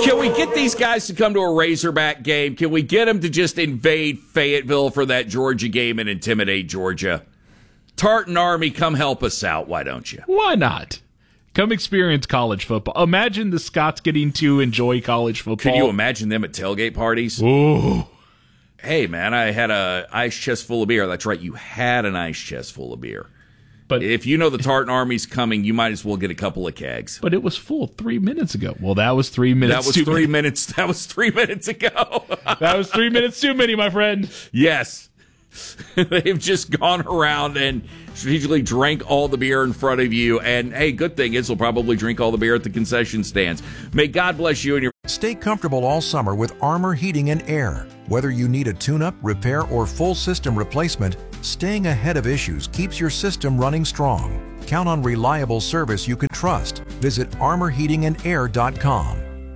Can we get these guys to come to a Razorback game? Can we get them to just invade Fayetteville for that Georgia game and intimidate Georgia? Tartan Army, come help us out. Why don't you? Why not? Come experience college football. Imagine the Scots getting to enjoy college football. Can you imagine them at tailgate parties? Ooh. Hey, man, I had an ice chest full of beer. That's right, you had an ice chest full of beer. But if you know the Tartan Army's coming, you might as well get a couple of kegs. But it was full 3 minutes ago. Well, that was 3 minutes. That was 3 minutes. That was 3 minutes ago. That was 3 minutes too many, my friend. Yes. They've just gone around and strategically drank all the beer in front of you. And, hey, good thing is they'll probably drink all the beer at the concession stands. May God bless you and your... Stay comfortable all summer with Armor Heating and Air. Whether you need a tune-up, repair, or full system replacement, staying ahead of issues keeps your system running strong. Count on reliable service you can trust. Visit armorheatingandair.com.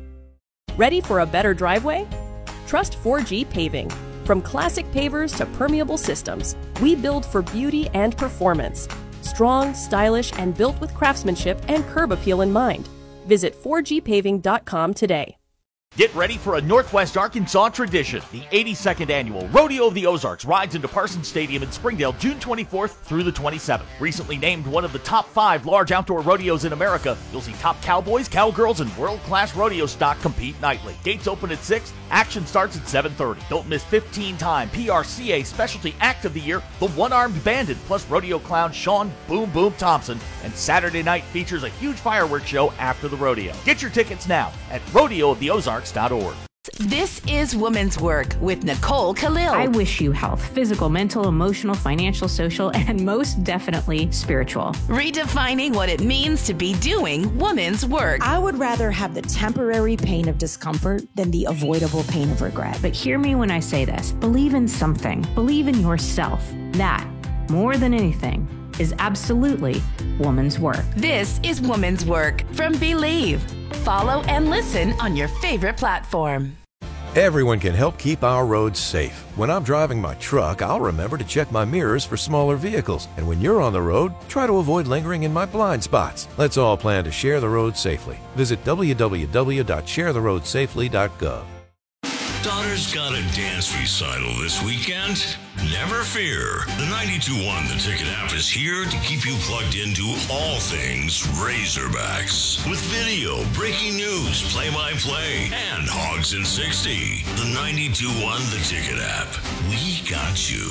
Ready for a better driveway? Trust 4G Paving. From classic pavers to permeable systems, we build for beauty and performance. Strong, stylish, and built with craftsmanship and curb appeal in mind. Visit 4gpaving.com today. Get ready for a Northwest Arkansas tradition. The 82nd annual Rodeo of the Ozarks rides into Parsons Stadium in Springdale June 24th through the 27th. Recently named one of the top 5 large outdoor rodeos in America, you'll see top cowboys, cowgirls, and world-class rodeo stock compete nightly. Gates open at 6, action starts at 7:30. Don't miss 15-time PRCA Specialty Act of the Year, the One-Armed Bandit, plus rodeo clown Sean Boom Boom Thompson, and Saturday night features a huge fireworks show after the rodeo. Get your tickets now at rodeooftheozarks.org. This is Woman's Work with Nicole Khalil. I wish you health, physical, mental, emotional, financial, social, and most definitely spiritual. Redefining what it means to be doing woman's work. I would rather have the temporary pain of discomfort than the avoidable pain of regret. But hear me when I say this. Believe in something. Believe in yourself. That, more than anything, is absolutely woman's work. This is Woman's Work from Believe. Follow and listen on your favorite platform. Everyone can help keep our roads safe. When I'm driving my truck, I'll remember to check my mirrors for smaller vehicles. And when you're on the road, try to avoid lingering in my blind spots. Let's all plan to share the road safely. Visit www.sharetheroadsafely.gov. Daughter's got a dance recital this weekend? Never fear. The 92.1 The Ticket app is here to keep you plugged into all things Razorbacks. With video, breaking news, play-by-play, and Hogs in 60. The 92.1 The Ticket app. We got you.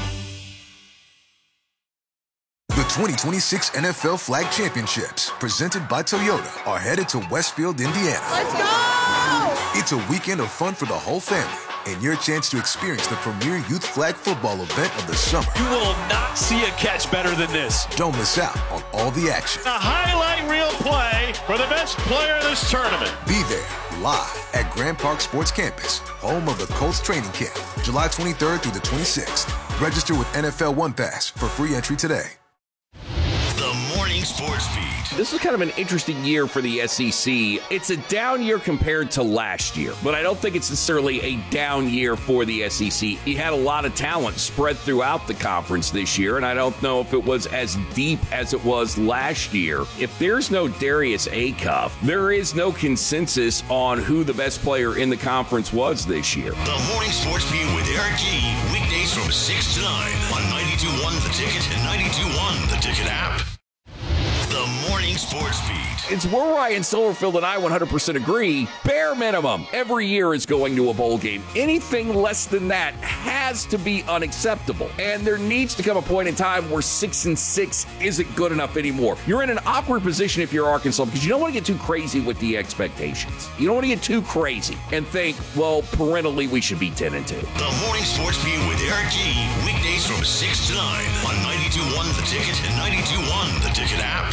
The 2026 NFL Flag Championships, presented by Toyota, are headed to Westfield, Indiana. Let's go! It's a weekend of fun for the whole family and your chance to experience the premier youth flag football event of the summer. You will not see a catch better than this. Don't miss out on all the action. A highlight reel play for the best player of this tournament. Be there live at Grand Park Sports Campus, home of the Colts training camp, July 23rd through the 26th. Register with NFL One Pass for free entry today. The Morning Sports Beat. This is kind of an interesting year for the SEC. It's a down year compared to last year, but I don't think it's necessarily a down year for the SEC. You had a lot of talent spread throughout the conference this year, and I don't know if it was as deep as it was last year. If there's no Darius Acuff, there is no consensus on who the best player in the conference was this year. The Morning Sports Beat with Eric G. Weekdays from 6 to 9 on 92.1 The Ticket and 92.1 The Ticket app. The Morning Sports Beat. It's where Ryan Silverfield and I 100% agree. Bare minimum, every year is going to a bowl game. Anything less than that has to be unacceptable. And there needs to come a point in time where 6-6 isn't good enough anymore. You're in an awkward position if you're Arkansas because you don't want to get too crazy with the expectations. You don't want to get too crazy and think, well, parentally, we should be 10-2. The Morning Sports Beat with Eric G. Weekdays from 6 to 9 on 92.1 The Ticket and 92.1 The Ticket app.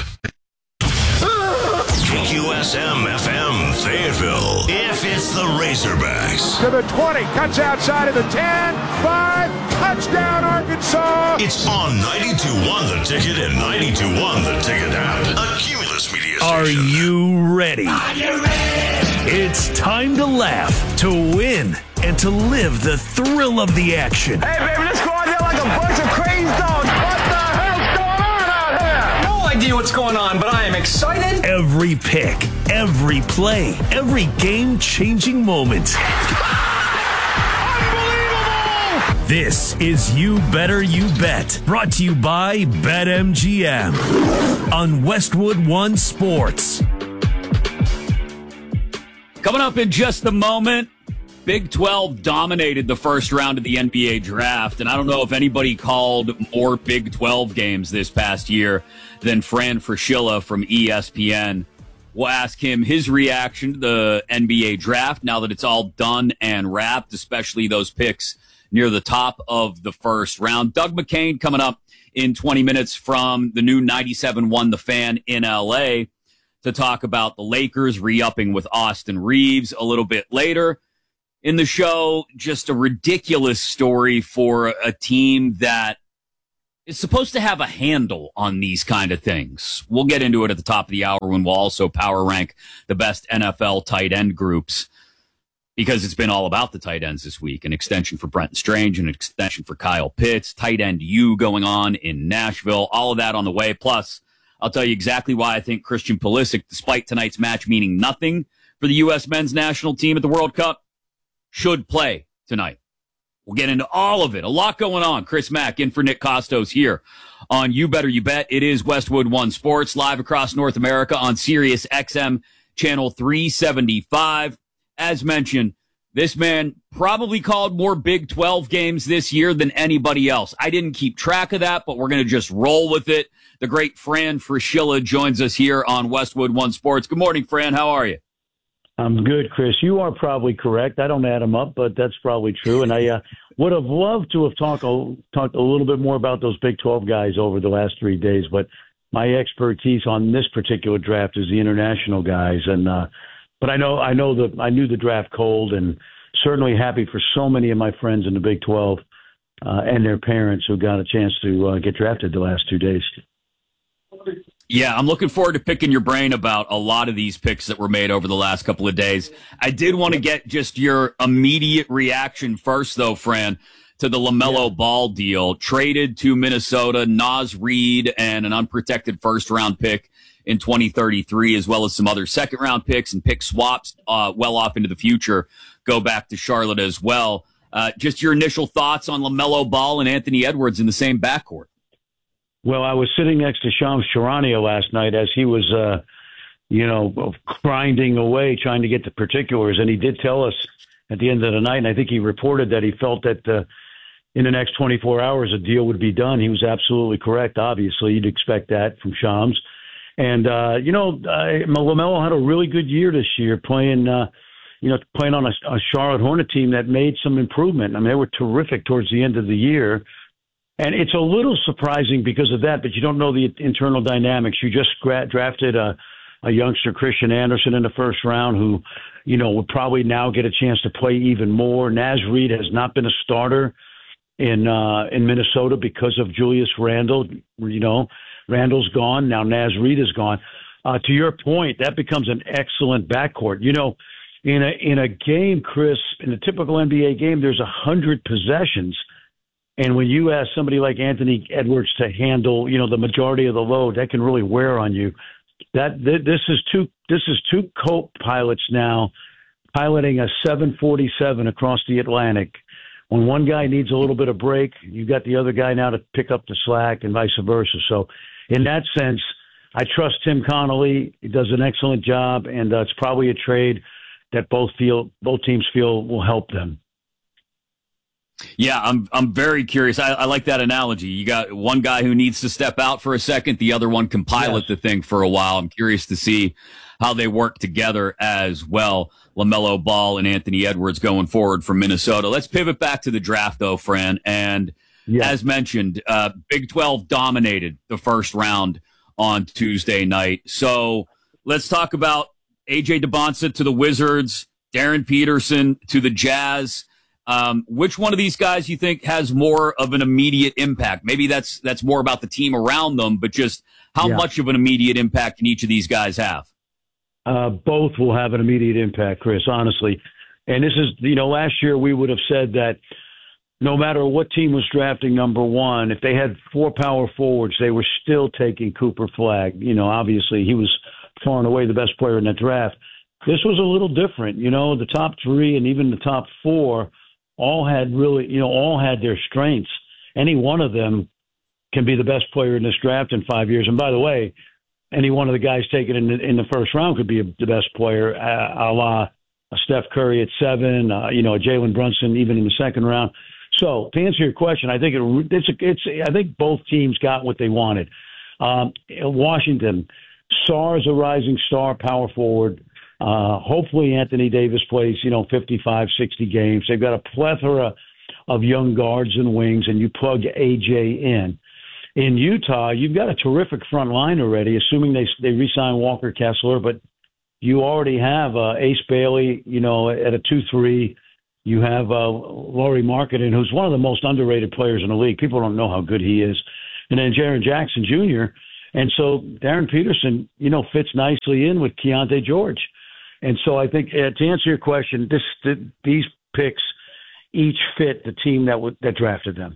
KQSM FM Fayetteville. If it's the Razorbacks. To the 20, cuts outside of the 10, 5, touchdown Arkansas. It's on 92.1 The Ticket and 92.1 The Ticket app. A Cumulus Media Station. Are you ready? Are you ready? It's time to laugh, to win, and to live the thrill of the action. Hey, baby, let's go out there like a bunch of crazy dogs. What the hell's going on out here? No idea what's going on, but I am excited. Every pick, every play, every game-changing moment. Unbelievable! This is You Better You Bet, brought to you by BetMGM on Westwood One Sports. Coming up in just a moment, Big 12 dominated the first round of the NBA draft, and I don't know if anybody called more Big 12 games this past year than Fran Fraschilla from ESPN. We'll ask him his reaction to the NBA draft now that it's all done and wrapped, especially those picks near the top of the first round. Doug McCain coming up in 20 minutes from the new 97.1 The Fan in L.A. to talk about the Lakers re-upping with Austin Reeves a little bit later in the show. Just a ridiculous story for a team that is supposed to have a handle on these kind of things. We'll get into it at the top of the hour when we'll also power rank the best NFL tight end groups, because it's been all about the tight ends this week. An extension for Brenton Strange, an extension for Kyle Pitts, tight end U going on in Nashville, all of that on the way. Plus, I'll tell you exactly why I think Christian Pulisic, despite tonight's match meaning nothing for the U.S. men's national team at the World Cup, should play tonight. We'll get into all of it. A lot going on. Chris Mack in for Nick Costos here on You Better You Bet. It is Westwood One Sports, live across North America on Sirius XM channel 375. As mentioned, this man probably called more Big 12 games this year than anybody else. I didn't keep track of that, but we're going to just roll with it. The great Fran Fraschilla joins us here on Westwood One Sports. Good morning, Fran. How are you? I'm good, Chris. You are probably correct. I don't add them up, but that's probably true. And I would have loved to have talked a little bit more about those Big 12 guys over the last 3 days, but my expertise on this particular draft is the international guys. And but I knew the draft cold, and certainly happy for so many of my friends in the Big 12 and their parents who got a chance to get drafted the last 2 days. Yeah, I'm looking forward to picking your brain about a lot of these picks that were made over the last couple of days. I did want to get just your immediate reaction first, though, Fran, to the LaMelo Ball deal. Traded to Minnesota, Naz Reid, and an unprotected first-round pick in 2033, as well as some other second-round picks and pick swaps well off into the future go back to Charlotte as well. Just your initial thoughts on LaMelo Ball and Anthony Edwards in the same backcourt. Well, I was sitting next to Shams Charania last night as he was, grinding away, trying to get the particulars. And he did tell us at the end of the night, and I think he reported that he felt that in the next 24 hours a deal would be done. He was absolutely correct. Obviously, you'd expect that from Shams. And, LaMelo had a really good year this year playing on a Charlotte Hornet team that made some improvement. I mean, they were terrific towards the end of the year. And it's a little surprising because of that, but you don't know the internal dynamics. You just drafted a youngster, Christian Anderson, in the first round who, would probably now get a chance to play even more. Naz Reid has not been a starter in Minnesota because of Julius Randle. Randle's gone. Now Naz Reid is gone. To your point, that becomes an excellent backcourt. In a game, Chris, in a typical NBA game, there's 100 possessions. And when you ask somebody like Anthony Edwards to handle, the majority of the load, that can really wear on you. This is two co-pilots now piloting a 747 across the Atlantic. When one guy needs a little bit of break, you've got the other guy now to pick up the slack and vice versa. So in that sense, I trust Tim Connolly. He does an excellent job, and it's probably a trade that both teams feel will help them. Yeah, I'm very curious. I like that analogy. You got one guy who needs to step out for a second. The other one can pilot the thing for a while. I'm curious to see how they work together as well. LaMelo Ball and Anthony Edwards going forward from Minnesota. Let's pivot back to the draft, though, Fran. And as mentioned, Big 12 dominated the first round on Tuesday night. So let's talk about A.J. Debonsa to the Wizards, Darren Peterson to the Jazz. Which one of these guys you think has more of an immediate impact? Maybe that's more about the team around them, but just how much of an immediate impact can each of these guys have? Both will have an immediate impact, Chris, honestly. And this is, last year we would have said that no matter what team was drafting number one, if they had 4 power forwards, they were still taking Cooper Flagg. Obviously he was far and away the best player in that draft. This was a little different. The top 3 and even the top 4 all had their strengths. Any one of them can be the best player in this draft in 5 years. And by the way, any one of the guys taken in the first round could be the best player, a la Steph Curry at 7, Jalen Brunson even in the second round. So to answer your question, I think I think both teams got what they wanted. Washington, Sarr is a rising star, power forward. Hopefully Anthony Davis plays, 55, 60 games. They've got a plethora of young guards and wings, and you plug AJ in. In Utah, you've got a terrific front line already, assuming they re-sign Walker Kessler, but you already have Ace Bailey, at a 2-3. You have Lauri Markkanen, who's one of the most underrated players in the league. People don't know how good he is. And then Jaren Jackson Jr. And so Darren Peterson, fits nicely in with Keontae George. And so I think to answer your question, these picks each fit the team that drafted them.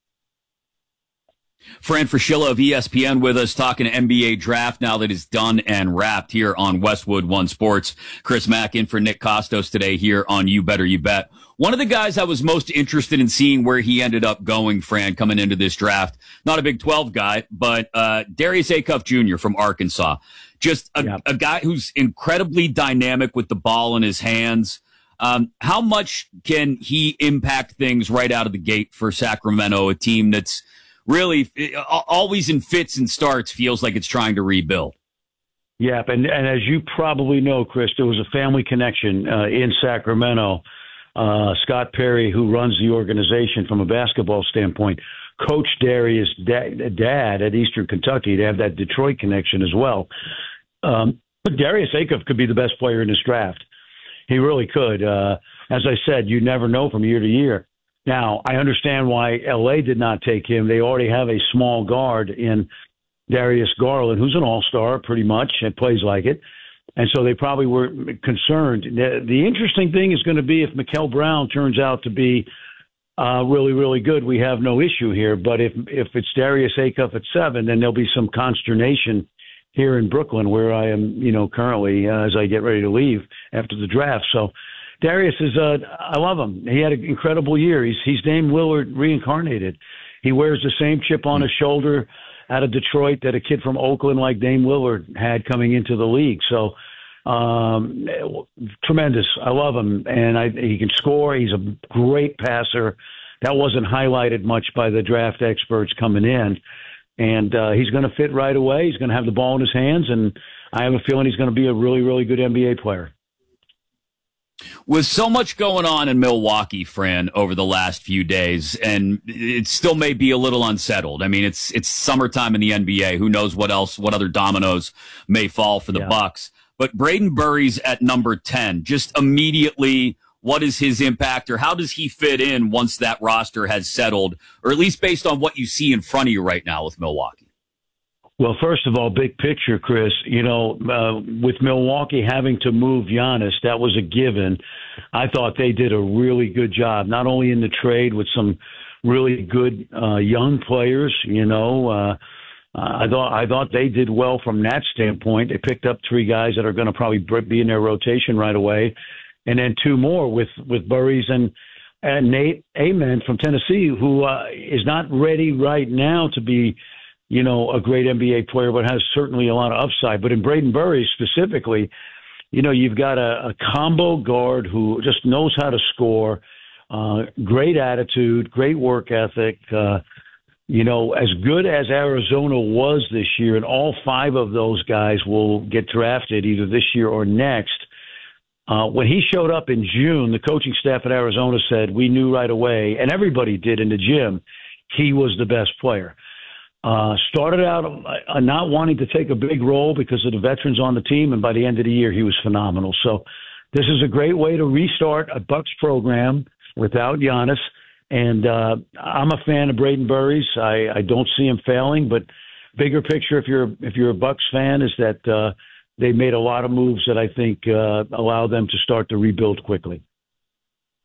Fran Fraschilla of ESPN with us talking NBA draft now that it's done and wrapped here on Westwood One Sports. Chris Mack in for Nick Kostos today here on You Better You Bet. One of the guys I was most interested in seeing where he ended up going, Fran, coming into this draft, not a Big 12 guy, but Darius Acuff Jr. from Arkansas. Just a guy who's incredibly dynamic with the ball in his hands. How much can he impact things right out of the gate for Sacramento, a team that's really always in fits and starts, feels like it's trying to rebuild? Yeah, and as you probably know, Chris, there was a family connection in Sacramento. Scott Perry, who runs the organization from a basketball standpoint, coached Darius' dad at Eastern Kentucky. They have that Detroit connection as well. But Darius Acuff could be the best player in this draft. He really could. As I said, you never know from year to year. Now, I understand why L.A. did not take him. They already have a small guard in Darius Garland, who's an all-star pretty much and plays like it. And so they probably were concerned. The interesting thing is going to be if Mikal Brown turns out to be really, really good, we have no issue here. But if it's Darius Acuff at 7, then there'll be some consternation here in Brooklyn, where I am, currently as I get ready to leave after the draft. So Darius is, I love him. He had an incredible year. He's Dame Lillard reincarnated. He wears the same chip on his shoulder out of Detroit that a kid from Oakland like Dame Lillard had coming into the league. So tremendous. I love him, and he can score. He's a great passer. That wasn't highlighted much by the draft experts coming in. And he's going to fit right away. He's going to have the ball in his hands, and I have a feeling he's going to be a really, really good NBA player. With so much going on in Milwaukee, Fran, over the last few days, and it still may be a little unsettled. I mean, it's summertime in the NBA. Who knows what other dominoes may fall for the Bucks. But Braden Burry's at number 10. Just immediately, what is his impact, or how does he fit in once that roster has settled, or at least based on what you see in front of you right now with Milwaukee? Well, first of all, big picture, Chris, with Milwaukee having to move Giannis, that was a given. I thought they did a really good job, not only in the trade with some really good young players, I thought they did well from that standpoint. They picked up 3 guys that are going to probably be in their rotation right away, and then 2 more with Burries and Nate Amen from Tennessee, who is not ready right now to be a great NBA player, but has certainly a lot of upside. But in Braden Burry specifically, you've got a combo guard who just knows how to score, great attitude, great work ethic. As good as Arizona was this year, and all 5 of those guys will get drafted either this year or next. When he showed up in June, the coaching staff at Arizona said, we knew right away, and everybody did in the gym, he was the best player. Started out not wanting to take a big role because of the veterans on the team, and by the end of the year, he was phenomenal. So this is a great way to restart a Bucks program without Giannis, and I'm a fan of Braden Burries. I don't see him failing, but bigger picture, if you're a Bucks fan, is that they made a lot of moves that I think allow them to start to rebuild quickly.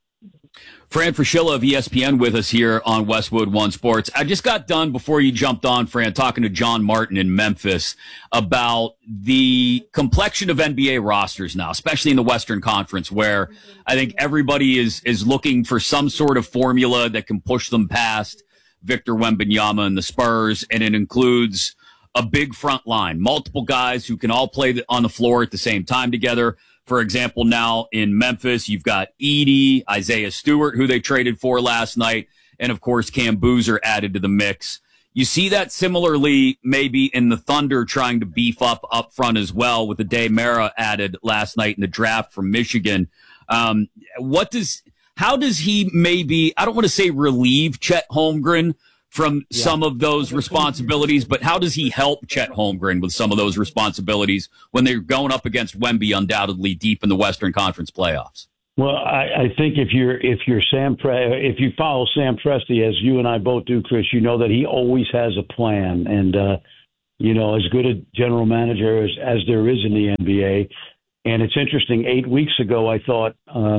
Fran Fraschilla of ESPN with us here on Westwood One Sports. I just got done before you jumped on, Fran, talking to John Martin in Memphis about the complexion of NBA rosters now, especially in the Western Conference, where I think everybody is looking for some sort of formula that can push them past Victor Wembanyama and the Spurs, and it includes a big front line, multiple guys who can all play on the floor at the same time together. For example, now in Memphis, you've got Edey, Isaiah Stewart, who they traded for last night, and of course Cam Boozer added to the mix. You see that similarly maybe in the Thunder trying to beef up front as well, with the Day Mara added last night in the draft from Michigan. How does he maybe, I don't want to say relieve Chet Holmgren from some of those responsibilities, but how does he help Chet Holmgren with some of those responsibilities when they're going up against Wemby undoubtedly deep in the Western Conference playoffs? Well, I think if you follow Sam Presti, as you and I both do, Chris, you know that he always has a plan, and as good a general manager as there is in the NBA. And it's interesting. 8 weeks ago, I thought,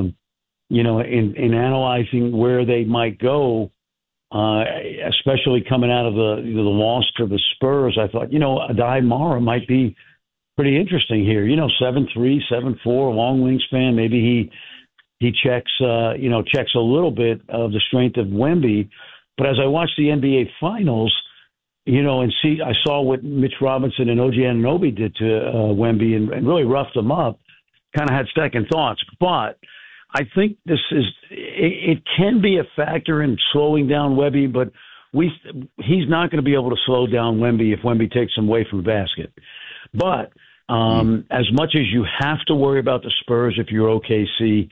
in analyzing where they might go, especially coming out of the loss to the Spurs, I thought, Adai Mara might be pretty interesting here. 7'3", 7'4", long wingspan. Maybe he checks a little bit of the strength of Wemby. But as I watched the NBA Finals, I saw what Mitch Robinson and OG Anunoby did to Wemby and really roughed him up. Kind of had second thoughts, but I think it can be a factor in slowing down Wemby, but he's not going to be able to slow down Wemby if Wemby takes him away from the basket. But as much as you have to worry about the Spurs if you're OKC,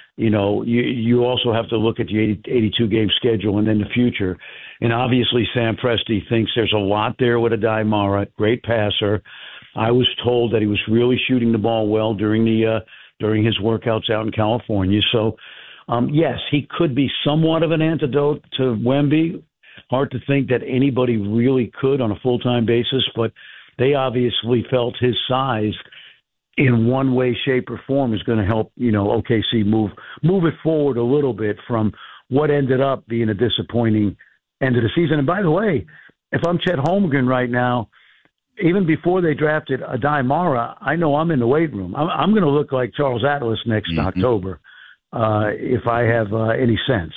you also have to look at the 82-game schedule and then the future. And obviously Sam Presti thinks there's a lot there with Adai Mara, great passer. I was told that he was really shooting the ball well during his workouts out in California. So, yes, he could be somewhat of an antidote to Wemby. Hard to think that anybody really could on a full-time basis, but they obviously felt his size in one way, shape, or form is going to help, OKC move it forward a little bit from what ended up being a disappointing end of the season. And by the way, if I'm Chet Holmgren right now, even before they drafted Adai Mara, I know I'm in the weight room. I'm going to look like Charles Atlas next October if I have any sense.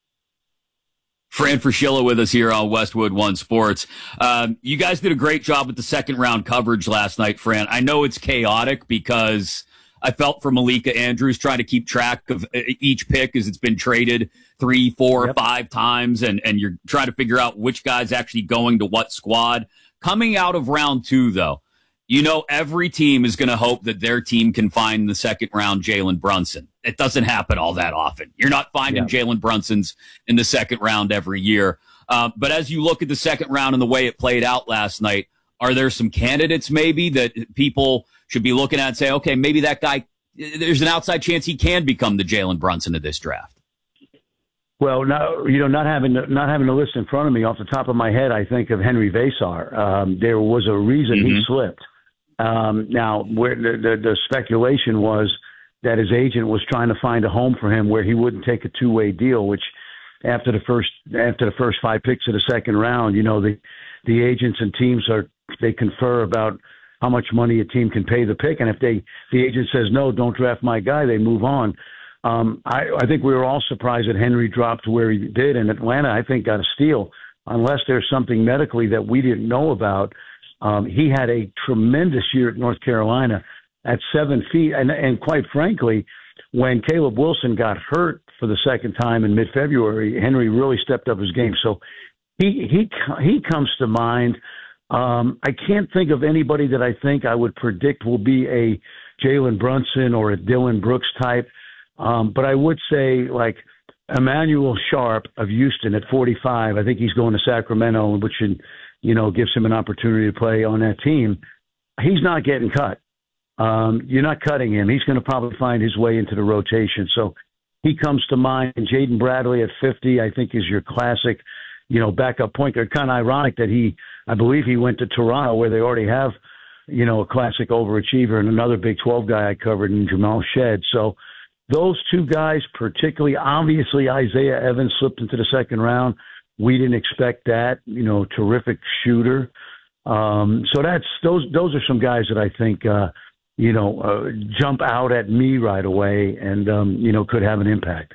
Fran Fraschilla with us here on Westwood One Sports. You guys did a great job with the second round coverage last night, Fran. I know it's chaotic because I felt for Malika Andrews trying to keep track of each pick as it's been traded 3, 4, 5 times, and you're trying to figure out which guy's actually going to what squad. Coming out of round 2, though, every team is going to hope that their team can find in the second round Jalen Brunson. It doesn't happen all that often. You're not finding Jalen Brunsons in the second round every year. But as you look at the second round and the way it played out last night, are there some candidates maybe that people should be looking at and say, okay, maybe that guy, there's an outside chance he can become the Jalen Brunson of this draft? Well, not having the list in front of me off the top of my head, I think of Henry Vesar. There was a reason he slipped. Now, where the speculation was that his agent was trying to find a home for him where he wouldn't take a two-way deal. Which, after the first 5 picks of the second round, the agents and teams they confer about how much money a team can pay the pick, and if the agent says no, don't draft my guy, they move on. I think we were all surprised that Henry dropped where he did, and Atlanta, I think, got a steal, unless there's something medically that we didn't know about. He had a tremendous year at North Carolina at 7 feet, and quite frankly, when Caleb Wilson got hurt for the second time in mid-February, Henry really stepped up his game. So he comes to mind. I can't think of anybody that I think I would predict will be a Jalen Brunson or a Dylan Brooks type. But I would say, like, Emmanuel Sharp of Houston at 45, I think he's going to Sacramento, which gives him an opportunity to play on that team. He's not getting cut. You're not cutting him. He's going to probably find his way into the rotation. So he comes to mind. Jaden Bradley at 50, I think, is your classic, backup point guard. Kind of ironic that I believe he went to Toronto, where they already have, a classic overachiever and another Big 12 guy I covered in Jamal Shed. So, those two guys, particularly, obviously Isaiah Evans slipped into the second round. We didn't expect that. Terrific shooter. So those are some guys that I think jump out at me right away and could have an impact.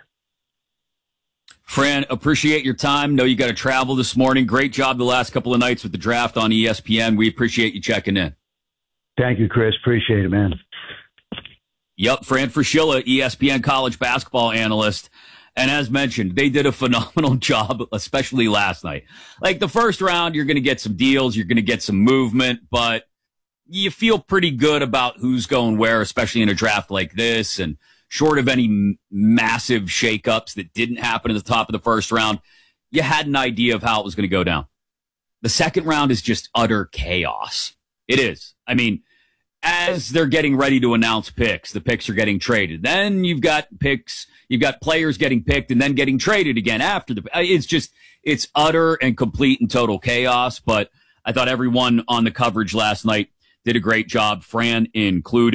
Fran, appreciate your time. Know you got to travel this morning. Great job the last couple of nights with the draft on ESPN. We appreciate you checking in. Thank you, Chris. Appreciate it, man. Yep, Fran Fraschilla, ESPN college basketball analyst. And as mentioned, they did a phenomenal job, especially last night. Like the first round, you're going to get some deals, you're going to get some movement, but you feel pretty good about who's going where, especially in a draft like this. And short of any massive shakeups that didn't happen at the top of the first round, you had an idea of how it was going to go down. The second round is just utter chaos. It is. I mean, as they're getting ready to announce picks, the picks are getting traded. Then you've got picks, you've got players getting picked and then getting traded again after it's utter and complete and total chaos. But I thought everyone on the coverage last night did a great job, Fran included.